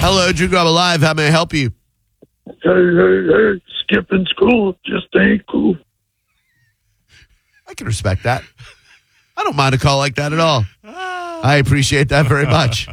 Hello, Drew Garabo Live. How may I help you? Hey, skipping school just ain't cool. I can respect that. I don't mind a call like that at all. I appreciate that very much.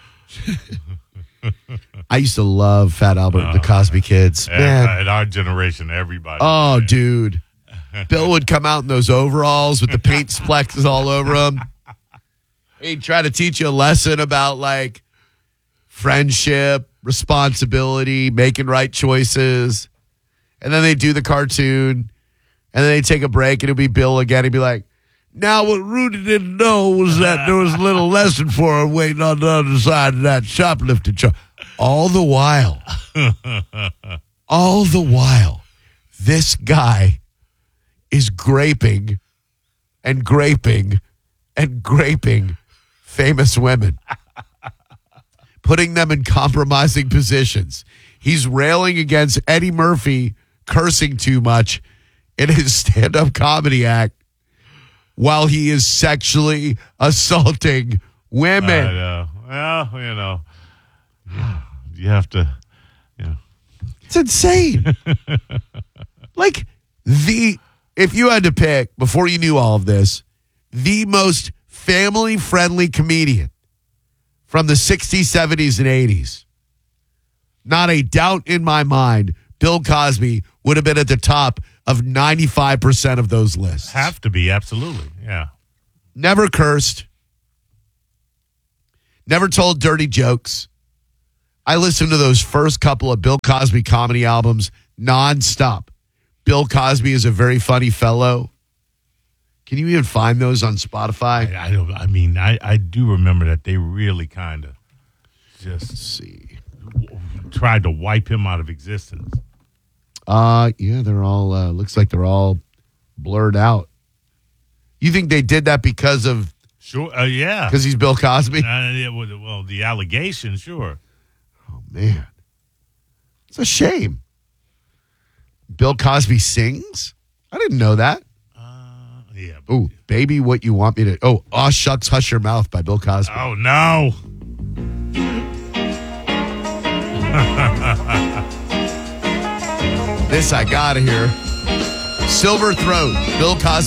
I used to love Fat Albert, the Cosby Kids. Man. At our generation, everybody. Oh, dude. Bill would come out in those overalls with the paint splecks all over them. He'd try to teach you a lesson about, like, friendship, responsibility, making right choices. And then they'd do the cartoon. And then they'd take a break, and it'd be Bill again. He'd be like, now what Rudy didn't know was that there was a little lesson for her waiting on the other side of that shoplifting truck. All the while, this guy is graping famous women, putting them in compromising positions. He's railing against Eddie Murphy cursing too much in his stand-up comedy act while he is sexually assaulting women. I know. Well, you have to, It's insane. Like, if you had to pick, before you knew all of this, the most family-friendly comedian from the 60s, 70s, and 80s, not a doubt in my mind, Bill Cosby would have been at the top of 95% of those lists. have to be, absolutely, yeah. Never cursed. Never told dirty jokes. I listened to those first couple of Bill Cosby comedy albums nonstop. Bill Cosby is a very funny fellow. Can you even find those on Spotify? I do remember that they really kind of just tried to wipe him out of existence. Yeah, they're all, looks like they're all blurred out. You think they did that because of... Sure, yeah. Because he's Bill Cosby? Well, the allegation, sure. Oh, man. It's a shame. Bill Cosby sings? I didn't know that. Yeah. Ooh, Baby, What You Want Me to... Oh, Aw Shucks, Hush Your Mouth by Bill Cosby. Oh, no. This I gotta hear. Silver Throat, Bill Cosby.